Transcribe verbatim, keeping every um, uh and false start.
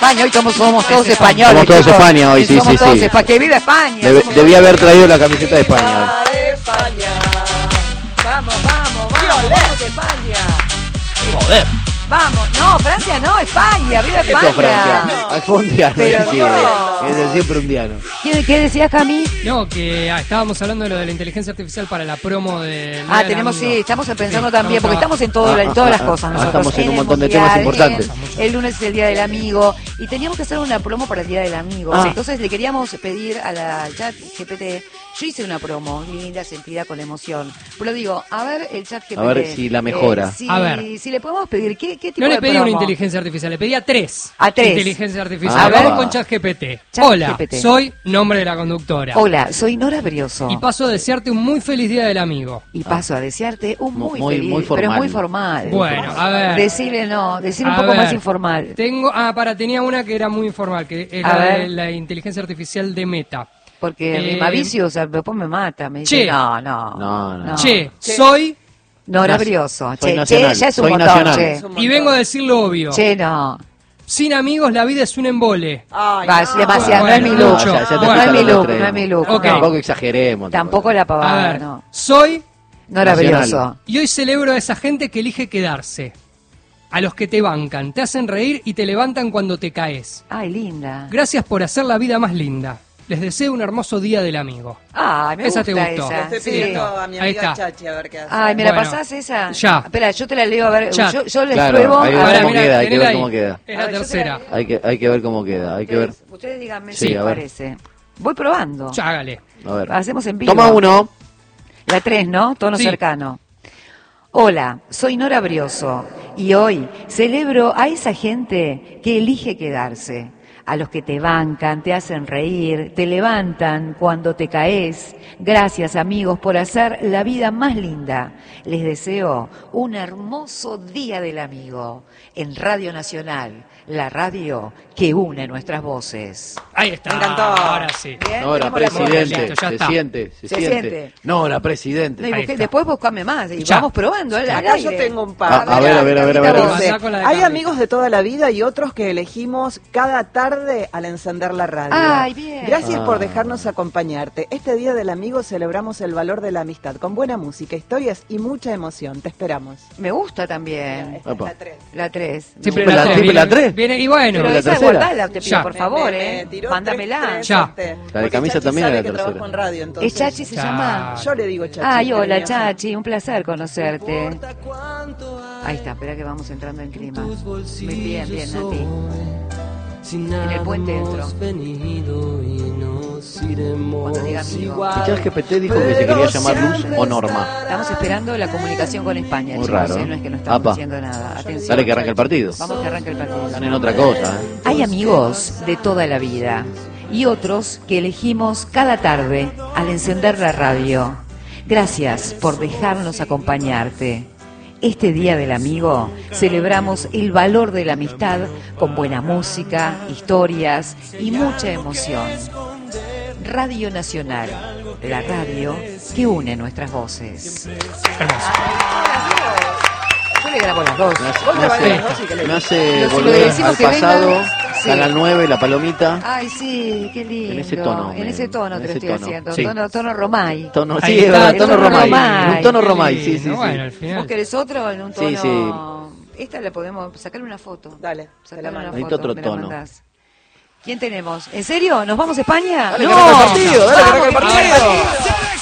España, hoy somos, somos todos españoles. Somos todos chicos. España hoy, sí, somos sí, todos sí. Espa ¡Que viva España! Debe, debía haber traído la camiseta de España. España. Vamos, vamos, vamos, vamos de España. Joder. Vamos, no, Francia no, España, viva Esto España. es Francia. Al fondiano, Pero es decir, no. es siempre un diano. ¿Qué, qué decías, Cami? No, que ah, estábamos hablando de lo de la inteligencia artificial para la promo de... Ah, tenemos, sí, estamos pensando Sí, también, porque estamos en, todo, en todas las cosas Ah, nosotros. estamos en un el montón de mundial, temas importantes. en- el lunes es el Día del Amigo, y teníamos que hacer una promo para el Día del Amigo. Ah. Entonces le queríamos pedir a la chat G P T, yo hice una promo linda, sentida, con emoción. Pero digo, a ver el chat G P T. A ver si la mejora. eh, si, A ver. si le podemos pedir, ¿qué, qué tipo No le de pedí promo? una inteligencia artificial, le pedí a tres. A tres. Inteligencia artificial. Ah, A ver va. con ChatGPT. Chat Hola, G P T. soy nombre de la conductora. Hola, soy Nora Brioso. Y paso a desearte un muy feliz día del amigo. Y paso a desearte un muy, Muy- feliz, muy pero formal. muy formal. Bueno, a ver. Decirle no, decirle un A poco ver, más informal. Tengo, ah, para, tenía una que era muy informal, que A era ver. de la inteligencia artificial de Meta. Porque Eh, mi Mavicio, o sea, después me mata, me dice, Che. no, no, No, no. Che, soy Nora Nac- Brioso, soy che, che, nacional, ya es un soy montón, nacional. che. Es un y montón. vengo a decir lo obvio. Che, no. Sin amigos la vida es un embole. Ay, Va, no. es demasiado, no es mi Bueno, look, mucho. ya, ya te no fuiste es al mi otro look, extremo. no es mi look, Ok. no. Tampoco exageremos. Tampoco la A pavada, ver, no. soy Nora Nacional. Brioso. y hoy celebro a esa gente que elige quedarse. A los que te bancan, te hacen reír y te levantan cuando te caes. Ay, linda. Gracias por hacer la vida más linda. Les deseo un hermoso día del amigo. Ay, me Esa gusta te gustó. esa. Estoy Sí. pidiendo a mi Ahí amiga está. Chachi a ver qué hace. Ay, ¿me la Bueno. pasás esa? Ya. Espera, yo te la leo, a ver, Ya. yo, yo les Claro, pruebo. ahí a va ver. cómo mirá, queda, hay que tenela ver ahí. cómo queda. Es A la ver, yo te tercera. la- Hay que, hay que ver cómo queda, hay que ver. Ustedes, ustedes díganme Sí, si a les ver. parece. Voy probando. Ya, hágale. A ver. Hacemos en vivo. Toma uno. La tres, ¿no? Tono Sí. cercano. Hola, soy Nora Brioso y hoy celebro a esa gente que elige quedarse, a los que te bancan, te hacen reír, te levantan cuando te caes. Gracias, amigos, por hacer la vida más linda. Les deseo un hermoso Día del Amigo en Radio Nacional, la radio que une nuestras voces. Ahí está. Me encantó. Ahora sí. Bien, Nora, tenemos la presidente. Listo, ya Se está. siente, se Se siente. siente. Nora, No, presidente. y Ahí busqué- está. después buscame más y Ya. vamos probando. al- al Acá yo aire. tengo un par. A- a ver, a ver, a ver, a ver. Dice, Mandá con la de hay Carlita. amigos de toda la vida y otros que elegimos cada tarde al encender la radio. Ay, bien. Gracias Ah. por dejarnos acompañarte. Este Día del Amigo celebramos el valor de la amistad con buena música, historias y mucha emoción. Te esperamos. Me gusta también. Esta es Opa. la tres. La tres. Siempre ¿Siempre la la- tres. siempre la viene- tres? Viene, y bueno. Pero la esa tercera. guardala, te pido, Ya. por favor, Me- me eh. tiró Mándamela. tres, tres, Ya. sorte. La de Porque camisa Chachi también sabe era que la tercera. trabajo en radio, entonces. ¿Es Chachi se Ya. llama? Yo le digo Chachi. Ay, hola cariño. Chachi, un placer conocerte. Ahí está, espera que vamos entrando en clima. Muy bien, bien, Nati. En el puente entro. Cuando diga amigo. Y ChatGPT dijo que se quería llamar Luz o Norma. Estamos esperando la comunicación con España, Muy chicos, raro, eh, ¿eh? no es que no estamos Apa. diciendo nada. Atención. Dale que arranque el partido. Vamos que arranque el partido. Están en otra cosa, ¿eh? Hay amigos de toda la vida y otros que elegimos cada tarde al encender la radio. Gracias por dejarnos acompañarte. Este Día del Amigo celebramos el valor de la amistad con buena música, historias y mucha emoción. Radio Nacional, la radio que une nuestras voces. Hermoso. Yo le grabo las dos. Me hace, Vos me le vas a hace- las dos y que le- me hace Lo- si le volver decimos al que pasado, vengan, sí. Canal nueve, La Palomita. Ay, sí, qué lindo. En ese tono, En me- ese tono en te lo ese estoy tono, haciendo. sí. Tono, tono Romay. Tono, Ahí sí, es está, verdad, el tono tono Romay. Romay. Un tono Qué Romay, sí, lindo. sí, sí. Bueno, al ¿Vos final. querés otro en un tono? Sí, sí. Esta la podemos... Sacarle una foto. Dale, se Sacarle la una mano. foto. Necesito otro me la tono. mandás. ¿Quién tenemos? ¿En serio? ¿Nos vamos a España? Dale, ¡No! que arranque el partido, dale, que ¡Vamos, arranque el que partido. arranque el partido!